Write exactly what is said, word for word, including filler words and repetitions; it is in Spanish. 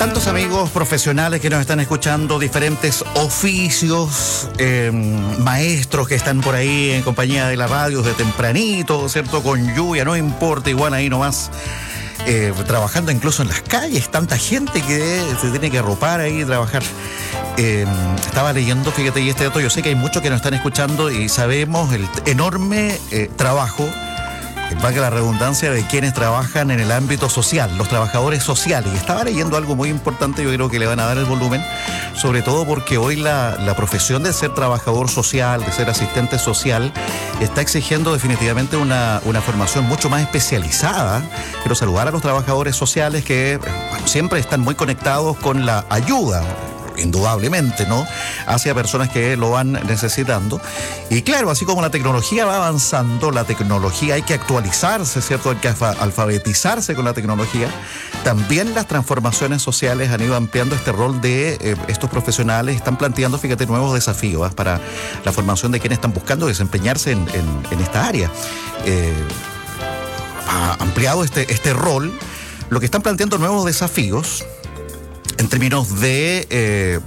tantos amigos profesionales que nos están escuchando, diferentes oficios, eh, maestros que están por ahí en compañía de la radio de tempranito, ¿cierto? Con lluvia, no importa, igual ahí nomás. Eh, trabajando incluso en las calles, tanta gente que se tiene que arropar ahí y trabajar. Eh, estaba leyendo, fíjate, y este dato, yo sé que hay muchos que nos están escuchando y sabemos el enorme eh, trabajo, valga la redundancia, de quienes trabajan en el ámbito social, los trabajadores sociales. Y estaba leyendo algo muy importante, yo creo que le van a dar el volumen, sobre todo porque hoy la, la profesión de ser trabajador social, de ser asistente social, está exigiendo definitivamente una, una formación mucho más especializada. Quiero saludar a los trabajadores sociales que, bueno, siempre están muy conectados con la ayuda, indudablemente, ¿no?, hacia personas que lo van necesitando. Y claro, así como la tecnología va avanzando, la tecnología hay que actualizarse, ¿cierto? Hay que alfabetizarse con la tecnología. También las transformaciones sociales han ido ampliando este rol de eh, estos profesionales, están planteando, fíjate, nuevos desafíos ¿eh? para la formación de quienes están buscando desempeñarse en, en, en esta área. Eh, ha ampliado este, este rol, lo que están planteando nuevos desafíos en términos de eh,